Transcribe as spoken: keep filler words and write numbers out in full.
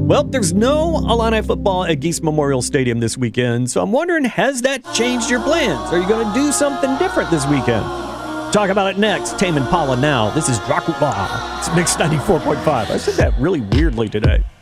Well, there's no Illini football at Geese Memorial Stadium this weekend, so I'm wondering, has that changed your plans? Are you going to do something different this weekend? Talk about it next. Tame Impala now. This is Dracula. It's Mix ninety-four point five. I said that really weirdly today.